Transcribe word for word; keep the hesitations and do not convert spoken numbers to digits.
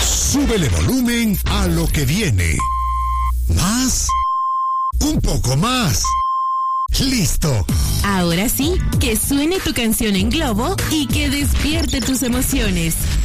Súbele volumen a lo que viene. ¿Más? Un poco más. ¡Listo! Ahora sí, que suene tu canción en globo y que despierte tus emociones.